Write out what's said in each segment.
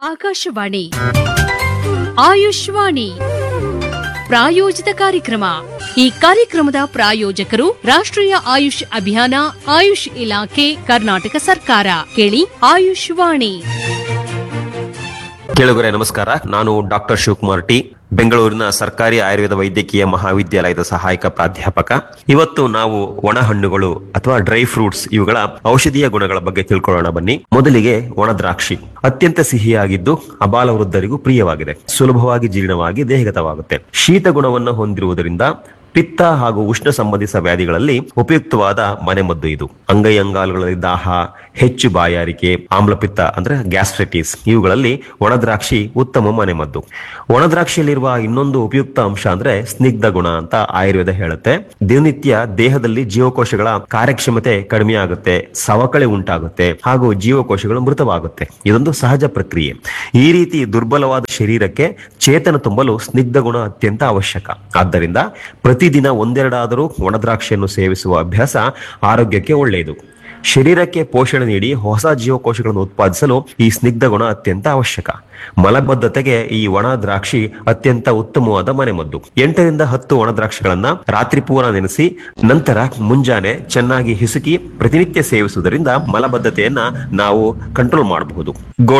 ಆಕಾಶವಾಣಿ ಆಯುಷ್ವಾಣಿ ಪ್ರಾಯೋಜಿತ ಕಾರ್ಯಕ್ರಮ. ಈ ಕಾರ್ಯಕ್ರಮದ ಪ್ರಾಯೋಜಕರು ರಾಷ್ಟ್ರೀಯ ಆಯುಷ್ ಅಭಿಯಾನ, ಆಯುಷ್ ಇಲಾಖೆ, ಕರ್ನಾಟಕ ಸರ್ಕಾರ. ಕೇಳಿ ಆಯುಷ್ವಾಣಿ. ಕೇಳುಗರೆ ನಮಸ್ಕಾರ. ನಾನು ಡಾಕ್ಟರ್ ಶಿವಕುಮಾರ್ ಟಿ, ಬೆಂಗಳೂರಿನ ಸರ್ಕಾರಿ ಆಯುರ್ವೇದ ವೈದ್ಯಕೀಯ ಮಹಾವಿದ್ಯಾಲಯದ ಸಹಾಯಕ ಪ್ರಾಧ್ಯಾಪಕ. ಇವತ್ತು ನಾವು ಒಣ ಹಣ್ಣುಗಳು ಅಥವಾ ಡ್ರೈ ಫ್ರೂಟ್ಸ್ ಇವುಗಳ ಔಷಧೀಯ ಗುಣಗಳ ಬಗ್ಗೆ ತಿಳ್ಕೊಳ್ಳೋಣ ಬನ್ನಿ. ಮೊದಲಿಗೆ ಒಣ ದ್ರಾಕ್ಷಿ ಅತ್ಯಂತ ಸಿಹಿಯಾಗಿದ್ದು ಅಬಾಲ ವೃದ್ಧರಿಗೂ ಪ್ರಿಯವಾಗಿದೆ. ಸುಲಭವಾಗಿ ಜೀರ್ಣವಾಗಿ ದೇಹಗತವಾಗುತ್ತೆ. ಶೀತ ಗುಣವನ್ನು ಹೊಂದಿರುವುದರಿಂದ ಪಿತ್ತ ಹಾಗೂ ಉಷ್ಣ ಸಂಬಂಧಿತ ವ್ಯಾಧಿಗಳಲ್ಲಿ ಉಪಯುಕ್ತವಾದ ಮನೆಮದ್ದು ಇದು. ಅಂಗೈ ಅಂಗಾಲುಗಳಲ್ಲಿ ದಾಹ, ಹೆಚ್ಚು ಬಾಯಾರಿಕೆ, ಆಮ್ಲಪಿತ್ತ ಅಂದ್ರೆ ಗ್ಯಾಸ್ಟ್ರೈಟಿಸ್ ಇವುಗಳಲ್ಲಿ ಒಣದ್ರಾಕ್ಷಿ ಉತ್ತಮ ಮನೆಮದ್ದು. ಒಣದ್ರಾಕ್ಷಿಯಲ್ಲಿರುವ ಇನ್ನೊಂದು ಉಪಯುಕ್ತ ಅಂಶ ಅಂದ್ರೆ ಸ್ನಿಗ್ಧ ಗುಣ ಅಂತ ಆಯುರ್ವೇದ ಹೇಳುತ್ತೆ. ದಿನನಿತ್ಯ ದೇಹದಲ್ಲಿ ಜೀವಕೋಶಗಳ ಕಾರ್ಯಕ್ಷಮತೆ ಕಡಿಮೆ ಆಗುತ್ತೆ, ಸವಕಳಿ ಉಂಟಾಗುತ್ತೆ ಹಾಗೂ ಜೀವಕೋಶಗಳು ಮೃತವಾಗುತ್ತೆ. ಇದೊಂದು ಸಹಜ ಪ್ರಕ್ರಿಯೆ. ಈ ರೀತಿ ದುರ್ಬಲವಾದ ಶರೀರಕ್ಕೆ ಚೇತನ ತುಂಬಲು ಸ್ನಿಗ್ಧ ಗುಣ ಅತ್ಯಂತ ಅವಶ್ಯಕ. ಆದ್ದರಿಂದ ಪ್ರತಿದಿನ ಒಂದೆರಡಾದರೂ ಒಣದ್ರಾಕ್ಷಿಯನ್ನು ಸೇವಿಸುವ ಅಭ್ಯಾಸ ಆರೋಗ್ಯಕ್ಕೆ ಒಳ್ಳೆಯದು. ಶರೀರಕ್ಕೆ ಪೋಷಣೆ ನೀಡಿ ಹೊಸ ಜೀವಕೋಶಗಳನ್ನು ಉತ್ಪಾದಿಸಲು ಈ ಸ್ನಿಗ್ಧ ಗುಣ ಅತ್ಯಂತ ಅವಶ್ಯಕ. ಮಲಬದ್ಧತೆಗೆ ಈ ಒಣ ದ್ರಾಕ್ಷಿ ಅತ್ಯಂತ ಉತ್ತಮವಾದ ಮನೆಮದ್ದು. 8ರಿಂದ 10 ಒಣ ದ್ರಾಕ್ಷಿಗಳನ್ನ ರಾತ್ರಿ ಪೂರ ನೆನೆಸಿ ನಂತರ ಮುಂಜಾನೆ ಚೆನ್ನಾಗಿ ಹಿಸುಕಿ ಪ್ರತಿನಿತ್ಯ ಸೇವಿಸುವುದರಿಂದ ಮಲಬದ್ಧತೆಯನ್ನ ನಾವು ಕಂಟ್ರೋಲ್ ಮಾಡಬಹುದು.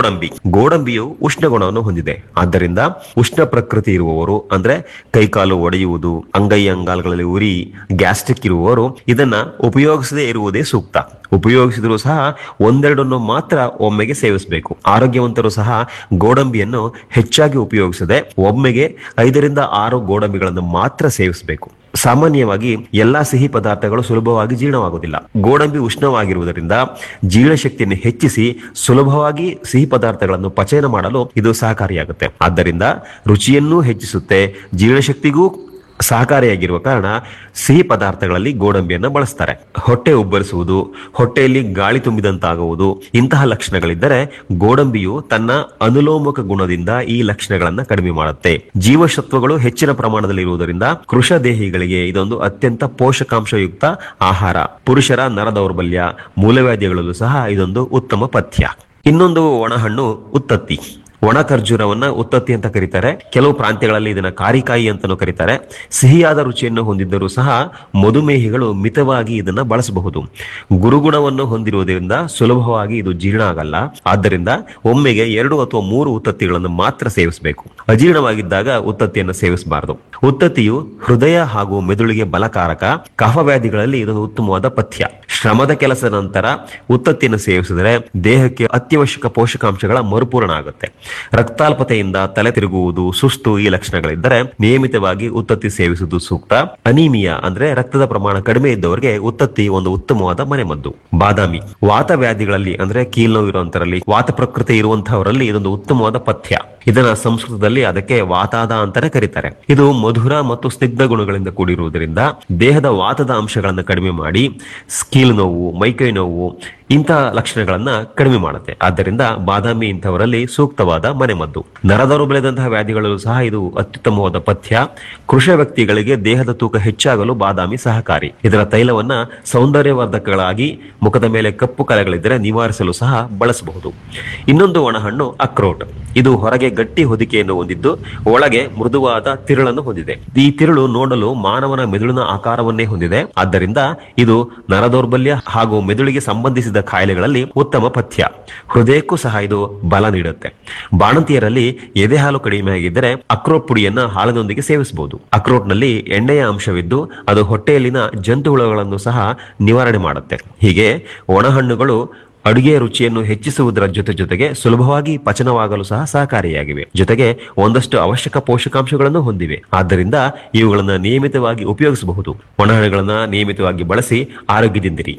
ಗೋಡಂಬಿಯು ಉಷ್ಣ ಗುಣವನ್ನು ಹೊಂದಿದೆ. ಆದ್ದರಿಂದ ಉಷ್ಣ ಪ್ರಕೃತಿ ಇರುವವರು ಅಂದ್ರೆ ಕೈಕಾಲು ಒಡೆಯುವುದು, ಅಂಗೈ ಅಂಗಾಲುಗಳಲ್ಲಿ ಉರಿ, ಗ್ಯಾಸ್ಟ್ರಿಕ್ ಇರುವವರು ಇದನ್ನ ಉಪಯೋಗಿಸದೇ ಇರುವುದೇ ಸೂಕ್ತ. ಉಪಯೋಗಿಸಿದರೂ ಸಹ ಒಂದೆರಡನ್ನು ಮಾತ್ರ ಒಮ್ಮೆಗೆ ಸೇವಿಸಬೇಕು. ಆರೋಗ್ಯವಂತರು ಸಹ ಗೋಡಂಬಿಯನ್ನು ಹೆಚ್ಚಾಗಿ ಉಪಯೋಗಿಸದೆ ಒಮ್ಮೆಗೆ 5ರಿಂದ 6 ಗೋಡಂಬಿಗಳನ್ನು ಮಾತ್ರ ಸೇವಿಸಬೇಕು. ಸಾಮಾನ್ಯವಾಗಿ ಎಲ್ಲಾ ಸಿಹಿ ಪದಾರ್ಥಗಳು ಸುಲಭವಾಗಿ ಜೀರ್ಣವಾಗುವುದಿಲ್ಲ. ಗೋಡಂಬಿ ಉಷ್ಣವಾಗಿರುವುದರಿಂದ ಜೀರ್ಣಶಕ್ತಿಯನ್ನು ಹೆಚ್ಚಿಸಿ ಸುಲಭವಾಗಿ ಸಿಹಿ ಪದಾರ್ಥಗಳನ್ನು ಪಚನ ಮಾಡಲು ಇದು ಸಹಕಾರಿಯಾಗುತ್ತೆ. ಆದ್ದರಿಂದ ರುಚಿಯನ್ನೂ ಹೆಚ್ಚಿಸುತ್ತೆ, ಜೀರ್ಣಶಕ್ತಿಗೂ ಸಹಕಾರಿಯಾಗಿರುವ ಕಾರಣ ಸಿಹಿ ಪದಾರ್ಥಗಳಲ್ಲಿ ಗೋಡಂಬಿಯನ್ನು ಬಳಸ್ತಾರೆ. ಹೊಟ್ಟೆ ಉಬ್ಬರಿಸುವುದು, ಹೊಟ್ಟೆಯಲ್ಲಿ ಗಾಳಿ ತುಂಬಿದಂತಾಗುವುದು ಇಂತಹ ಲಕ್ಷಣಗಳಿದ್ದರೆ ಗೋಡಂಬಿಯು ತನ್ನ ಅನುಲೋಮಕ ಗುಣದಿಂದ ಈ ಲಕ್ಷಣಗಳನ್ನ ಕಡಿಮೆ ಮಾಡುತ್ತೆ. ಜೀವಸತ್ವಗಳು ಹೆಚ್ಚಿನ ಪ್ರಮಾಣದಲ್ಲಿ ಇರುವುದರಿಂದ ಕೃಶದೇಹಿಗಳಿಗೆ ಇದೊಂದು ಅತ್ಯಂತ ಪೋಷಕಾಂಶಯುಕ್ತ ಆಹಾರ. ಪುರುಷರ ನರ ದೌರ್ಬಲ್ಯ, ಮೂಲವ್ಯಾಧಿಗಳಲ್ಲೂ ಸಹ ಇದೊಂದು ಉತ್ತಮ ಪಥ್ಯ. ಇನ್ನೊಂದು ಒಣಹಣ್ಣು ಉತ್ತತ್ತಿ. ಒಣ ಖರ್ಜೂರವನ್ನ ಉತ್ತತ್ತಿ ಅಂತ ಕರೀತಾರೆ. ಕೆಲವು ಪ್ರಾಂತ್ಯಗಳಲ್ಲಿ ಇದನ್ನ ಕಾರಿಕಾಯಿ ಅಂತಾನೂ ಕರೀತಾರೆ. ಸಿಹಿಯಾದ ರುಚಿಯನ್ನು ಹೊಂದಿದ್ದರೂ ಸಹ ಮಧುಮೇಹಿಗಳು ಮಿತವಾಗಿ ಇದನ್ನ ಬಳಸಬಹುದು. ಗುರುಗುಣವನ್ನು ಹೊಂದಿರುವುದರಿಂದ ಸುಲಭವಾಗಿ ಇದು ಜೀರ್ಣ ಆಗಲ್ಲ. ಆದ್ದರಿಂದ ಒಮ್ಮೆಗೆ 2 ಅಥವಾ 3 ಉತ್ತತ್ತಿಗಳನ್ನು ಮಾತ್ರ ಸೇವಿಸಬೇಕು. ಅಜೀರ್ಣವಾಗಿದ್ದಾಗ ಉತ್ತತ್ತಿಯನ್ನು ಸೇವಿಸಬಾರದು. ಉತ್ತತ್ತಿಯು ಹೃದಯ ಹಾಗೂ ಮೆದುಳಿಗೆ ಬಲಕಾರಕ. ಕಫ ವ್ಯಾಧಿಗಳಲ್ಲಿ ಇದೊಂದು ಉತ್ತಮವಾದ ಪಥ್ಯ. ಶ್ರಮದ ಕೆಲಸದ ನಂತರ ಉತ್ತತ್ತಿಯನ್ನು ಸೇವಿಸಿದರೆ ದೇಹಕ್ಕೆ ಅತ್ಯವಶ್ಯಕ ಪೋಷಕಾಂಶಗಳ ಮರುಪೂರಣ ಆಗುತ್ತೆ. ರಕ್ತಾಲ್ಪತೆಯಿಂದ ತಲೆ ತಿರುಗುವುದು, ಸುಸ್ತು ಈ ಲಕ್ಷಣಗಳಿದ್ದರೆ ನಿಯಮಿತವಾಗಿ ಉತ್ತತ್ತಿ ಸೇವಿಸುವುದು ಸೂಕ್ತ. ಅನೀಮಿಯಾ ಅಂದ್ರೆ ರಕ್ತದ ಪ್ರಮಾಣ ಕಡಿಮೆ ಇದ್ದವರಿಗೆ ಉತ್ತತ್ತಿ ಒಂದು ಉತ್ತಮವಾದ ಮನೆಮದ್ದು. ಬಾದಾಮಿ ವಾತ ವ್ಯಾಧಿಗಳಲ್ಲಿ ಅಂದ್ರೆ ಕೀಲ್ನೋವು ಇರುವಂತರಲ್ಲಿ, ವಾತ ಪ್ರಕೃತಿ ಇರುವಂತಹವರಲ್ಲಿ ಇದೊಂದು ಉತ್ತಮವಾದ ಪಥ್ಯ. ಇದನ್ನ ಸಂಸ್ಕೃತದಲ್ಲಿ ಅದಕ್ಕೆ ವಾತಾದ ಅಂತಾನೆ ಕರೀತಾರೆ. ಇದು ಮಧುರ ಮತ್ತು ಸ್ನಿಗ್ಧ ಗುಣಗಳಿಂದ ಕೂಡಿರುವುದರಿಂದ ದೇಹದ ವಾತದ ಅಂಶಗಳನ್ನು ಕಡಿಮೆ ಮಾಡಿ ಕೀಲು ನೋವು, ಮೈಕೈ ನೋವು ಇಂತಹ ಲಕ್ಷಣಗಳನ್ನ ಕಡಿಮೆ ಮಾಡುತ್ತೆ. ಆದ್ದರಿಂದ ಬಾದಾಮಿ ಇಂಥವರಲ್ಲಿ ಸೂಕ್ತವಾದ ಮನೆಮದ್ದು. ನರದೌರ್ಬಲ್ಯದಂತಹ ವ್ಯಾಧಿಗಳಲ್ಲೂ ಸಹ ಇದು ಅತ್ಯುತ್ತಮವಾದ ಪಥ್ಯ. ಕೃಷ ವ್ಯಕ್ತಿಗಳಿಗೆ ದೇಹದ ತೂಕ ಹೆಚ್ಚಾಗಲು ಬಾದಾಮಿ ಸಹಕಾರಿ. ಇದರ ತೈಲವನ್ನ ಸೌಂದರ್ಯವರ್ಧಕಗಳಾಗಿ ಮುಖದ ಮೇಲೆ ಕಪ್ಪು ಕಲೆಗಳಿದ್ದರೆ ನಿವಾರಿಸಲು ಸಹ ಬಳಸಬಹುದು. ಇನ್ನೊಂದು ಒಣಹಣ್ಣು ಅಕ್ರೋಟ್. ಇದು ಹೊರಗೆ ಗಟ್ಟಿ ಹೊದಿಕೆಯನ್ನು ಹೊಂದಿದ್ದು ಒಳಗೆ ಮೃದುವಾದ ತಿರುಳನ್ನು ಹೊಂದಿದೆ. ಈ ತಿರುಳು ನೋಡಲು ಮಾನವನ ಮೆದುಳಿನ ಆಕಾರವನ್ನೇ ಹೊಂದಿದೆ. ಆದ್ದರಿಂದ ಇದು ನರದೌರ್ಬಲ್ಯ ಹಾಗೂ ಮೆದುಳಿಗೆ ಸಂಬಂಧಿಸಿದ ಕಾಯಿಲೆಗಳಲ್ಲಿ ಉತ್ತಮ ಪಥ್ಯ. ಹೃದಯಕ್ಕೂ ಸಹ ಇದು ಬಲ ನೀಡುತ್ತೆ. ಬಾಣಂತಿಯರಲ್ಲಿ ಎದೆಹಾಲು ಕಡಿಮೆ ಆಗಿದ್ದರೆ ಅಕ್ರೋಟ್ ಪುಡಿಯನ್ನ ಹಾಲಿನೊಂದಿಗೆ ಸೇವಿಸಬಹುದು. ಅಕ್ರೋಟ್ನಲ್ಲಿ ಎಣ್ಣೆಯ ಅಂಶವಿದ್ದು ಅದು ಹೊಟ್ಟೆಯಲ್ಲಿನ ಜಂತುಹುಳುಗಳನ್ನು ಸಹ ನಿವಾರಣೆ ಮಾಡುತ್ತೆ. ಹೀಗೆ ಒಣಹಣ್ಣುಗಳು ಅಡುಗೆಯ ರುಚಿಯನ್ನು ಹೆಚ್ಚಿಸುವುದರ ಜೊತೆಗೆ ಸುಲಭವಾಗಿ ಪಚನವಾಗಲು ಸಹ ಸಹಕಾರಿಯಾಗಿವೆ. ಜೊತೆಗೆ ಒಂದಷ್ಟು ಅವಶ್ಯಕ ಪೋಷಕಾಂಶಗಳನ್ನು ಹೊಂದಿವೆ. ಆದ್ದರಿಂದ ಇವುಗಳನ್ನು ನಿಯಮಿತವಾಗಿ ಉಪಯೋಗಿಸಬಹುದು. ಒಣಹಣ್ಣುಗಳನ್ನು ನಿಯಮಿತವಾಗಿ ಬಳಸಿ ಆರೋಗ್ಯದಿಂದಿರಿ.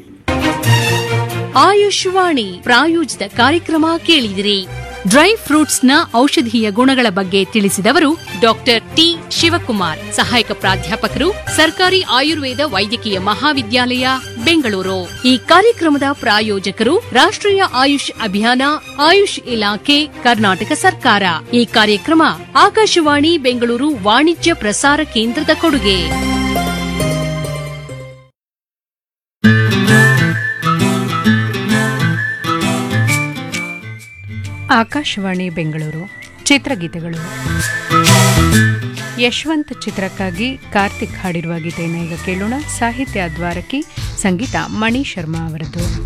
ಆಯುಷ್ವಾಣಿ ಪ್ರಾಯೋಜಿತ ಕಾರ್ಯಕ್ರಮ ಕೇಳಿದಿರಿ. ಡ್ರೈ ಫ್ರೂಟ್ಸ್ ನ ಔಷಧೀಯ ಗುಣಗಳ ಬಗ್ಗೆ ತಿಳಿಸಿದವರು ಡಾಕ್ಟರ್ ಟಿ ಶಿವಕುಮಾರ್, ಸಹಾಯಕ ಪ್ರಾಧ್ಯಾಪಕರು, ಸರ್ಕಾರಿ ಆಯುರ್ವೇದ ವೈದ್ಯಕೀಯ ಮಹಾವಿದ್ಯಾಲಯ, ಬೆಂಗಳೂರು. ಈ ಕಾರ್ಯಕ್ರಮದ ಪ್ರಾಯೋಜಕರು ರಾಷ್ಟ್ರೀಯ ಆಯುಷ್ ಅಭಿಯಾನ, ಆಯುಷ್ ಇಲಾಖೆ, ಕರ್ನಾಟಕ ಸರ್ಕಾರ. ಈ ಕಾರ್ಯಕ್ರಮ ಆಕಾಶವಾಣಿ ಬೆಂಗಳೂರು ವಾಣಿಜ್ಯ ಪ್ರಸಾರ ಕೇಂದ್ರದ ಕೊಡುಗೆ. ಆಕಾಶವಾಣಿ ಬೆಂಗಳೂರು ಚಿತ್ರಗೀತೆಗಳು. ಯಶವಂತ್ ಚಿತ್ರಕ್ಕಾಗಿ ಕಾರ್ತಿಕ್ ಹಾಡಿರುವ ಗೀತೆಯನ್ನು ಈಗ ಕೇಳೋಣ. ಸಾಹಿತ್ಯ ದ್ವಾರಕಿ, ಸಂಗೀತ ಮಣಿ ಶರ್ಮಾ ಅವರದ್ದು.